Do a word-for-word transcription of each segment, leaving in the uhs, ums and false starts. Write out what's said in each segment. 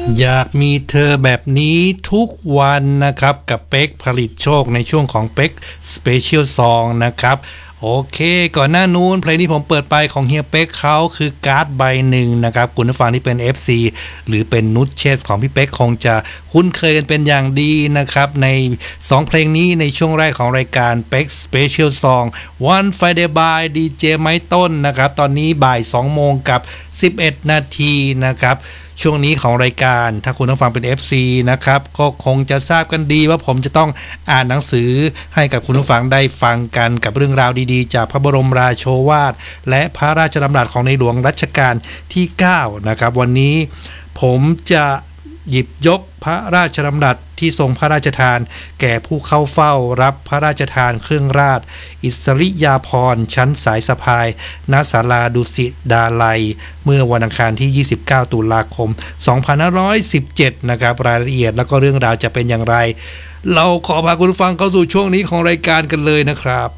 อยากมีเธอแบบนี้ทุกวันนะครับกับเป๊กผลิตโชคในช่วงของเป๊กสเปเชียลซองนะครับโอเคก่อนหน้านู้นเพลงที่ผมเปิดไปของเฮียเป๊กเขาคือการ์ดใบหนึ่งนะครับคุณผู้ฟังที่เป็น เอฟ ซี หรือเป็นนุชเชสของพี่เป๊กคงจะคุ้นเคยกันเป็นอย่างดีนะครับในสองเพลงนี้ในช่วงแรกของรายการเป๊กสเปเชียลซอง One Friday by ดี เจ ไม้ต้นนะครับตอนนี้บ่ายสองโมงกับสิบเอ็ดนาทีนะครับช่วงนี้ของรายการถ้าคุณผู้ฟังเป็น เอฟ ซี นะครับก็คงจะทราบกันดีว่าผมจะต้องอ่านหนังสือให้กับคุณผู้ฟังได้ฟังกันกับเรื่องราวดีๆจากพระบรมราโชวาทและพระราชดำรัสของในหลวงรัชกาลที่เก้านะครับวันนี้ผมจะหยิบยกพระราชดำรัสที่ทรงพระราชทานแก่ผู้เข้าเฝ้ารับพระราชทานเครื่องราชอิสริยาภรณ์ชั้นสายสะพายณศาลาดุสิตดาลัยเมื่อวันอังคารที่ยี่สิบเก้าตุลาคมสองพันห้าร้อยสิบเจ็ดนะครับรายละเอียดแล้วก็เรื่องราวจะเป็นอย่างไรเราขอพาคุณผู้ฟังเข้าสู่ช่วงนี้ของรายการกันเลยนะครับ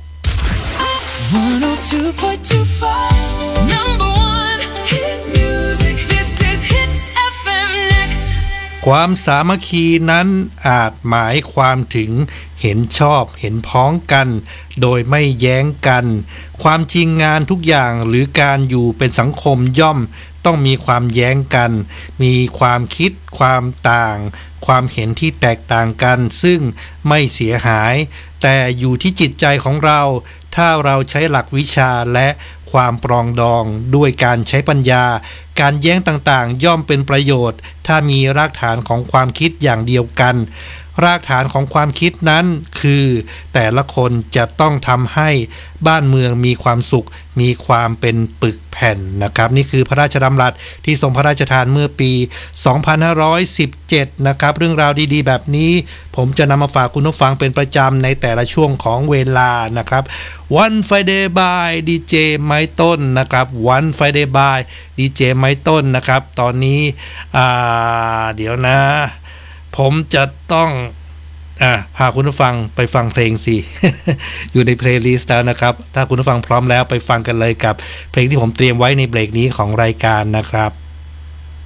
ความสามัคคีนั้นอาจหมายความถึงเห็นชอบเห็นพ้องกันโดยไม่แย้งกันความจริงงานทุกอย่างหรือการอยู่เป็นสังคมย่อมต้องมีความแย้งกันมีความคิดความต่างความเห็นที่แตกต่างกันซึ่งไม่เสียหายแต่อยู่ที่จิตใจของเราถ้าเราใช้หลักวิชาและความปรองดองด้วยการใช้ปัญญาการแย้งต่างๆย่อมเป็นประโยชน์ถ้ามีรากฐานของความคิดอย่างเดียวกันรากฐานของความคิดนั้นคือแต่ละคนจะต้องทำให้บ้านเมืองมีความสุขมีความเป็นปึกแผ่นนะครับนี่คือพระราชดำรัสที่ทรงพระราชทานเมื่อปีสองพันห้าร้อยสิบเจ็ดนะครับเรื่องราวดีๆแบบนี้ผมจะนำมาฝากคุณผู้ฟังเป็นประจำในแต่ละช่วงของเวลานะครับ One Friday by ดี เจ ไม้ต้นนะครับ One Friday by ดี เจ ไม้ต้นนะครับตอนนี้อ่าเดี๋ยวนะผมจะต้องอ่าพาคุณผู้ฟังไปฟังเพลงสิ อยู่ในเพลย์ลิสต์แล้วนะครับถ้าคุณผู้ฟังพร้อมแล้วไปฟังกันเลยกับเพลงที่ผมเตรียมไว้ในเบรกนี้ของรายการนะครับ